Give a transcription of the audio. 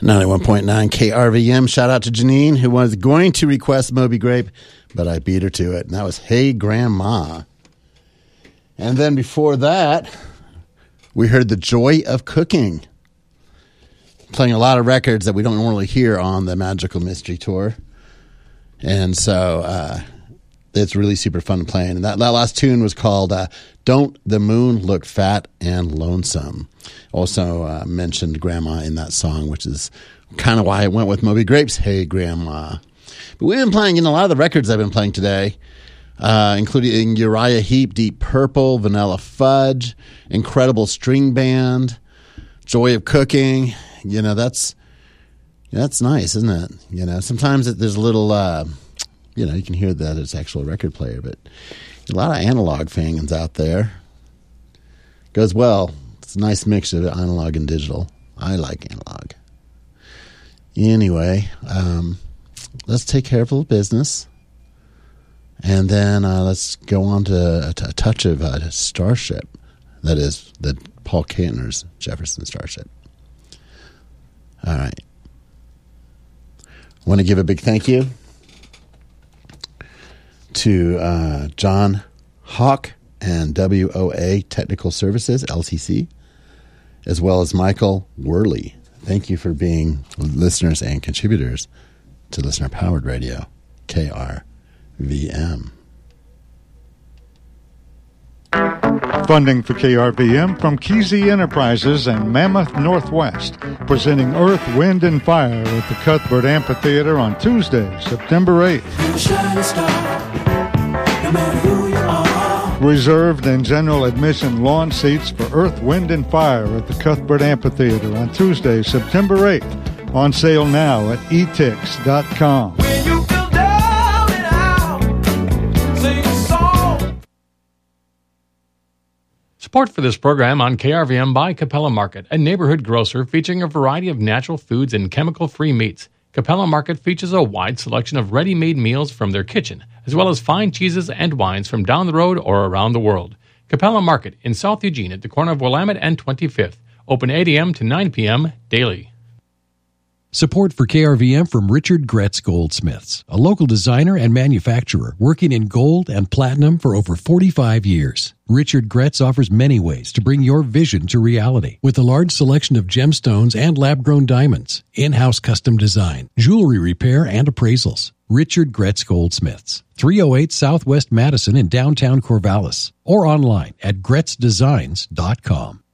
91.9 KRVM. Shout out to Janine, who was going to request Moby Grape, but I beat her to it. And that was Hey Grandma. And then before that, we heard The Joy of Cooking. Playing a lot of records that we don't normally hear on the Magical Mystery Tour. And so it's really super fun to play. And that last tune was called Don't the Moon Look Fat and Lonesome. Also mentioned Grandma in that song, which is kind of why I went with Moby Grape's Hey Grandma. But we've been playing in a lot of the records I've been playing today, including Uriah Heep, Deep Purple, Vanilla Fudge, Incredible String Band, Joy of Cooking. You know, that's nice, isn't it? You know, sometimes there's a little, you know, you can hear that it's actual record player, but a lot of analog fans out there. Goes well. It's a nice mix of analog and digital. I like analog. Anyway, let's take care of a little business. And then let's go on to a touch of Starship. That is the Paul Kantner's Jefferson Starship. All right. I want to give a big thank you to John Hawk and WOA Technical Services, LTC, as well as Michael Worley. Thank you for being listeners and contributors to Listener Powered Radio, KRVM. Funding for KRVM from Kesey Enterprises and Mammoth Northwest, presenting Earth, Wind, and Fire at the Cuthbert Amphitheater on Tuesday, September 8th. Reserved and general admission lawn seats for Earth, Wind, and Fire at the Cuthbert Amphitheater on Tuesday, September 8th. On sale now at etix.com. Support for this program on KRVM by Capella Market, a neighborhood grocer featuring a variety of natural foods and chemical-free meats. Capella Market features a wide selection of ready-made meals from their kitchen, as well as fine cheeses and wines from down the road or around the world. Capella Market in South Eugene at the corner of Willamette and 25th. Open 8 a.m. to 9 p.m. daily. Support for KRVM from Richard Gretz Goldsmiths, a local designer and manufacturer working in gold and platinum for over 45 years. Richard Gretz offers many ways to bring your vision to reality with a large selection of gemstones and lab-grown diamonds, in-house custom design, jewelry repair, and appraisals. Richard Gretz Goldsmiths, 308 Southwest Madison in downtown Corvallis, or online at gretzdesigns.com.